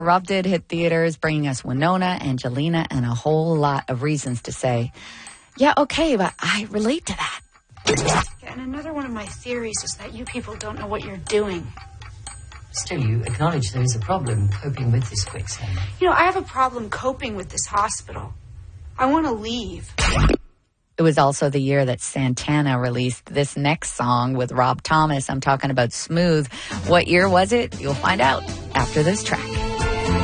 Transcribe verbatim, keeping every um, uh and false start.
Rob did hit theaters, bringing us Winona, Angelina, and a whole lot of reasons to say, yeah, okay, but I relate to that. Yeah, and another one of my theories is that you people don't know what you're doing. Still, you acknowledge there is a problem coping with this quicksand. You know, I have a problem coping with this hospital. I want to leave. It was also the year that Santana released this next song with Rob Thomas. I'm talking about Smooth. What year was it? You'll find out after this track.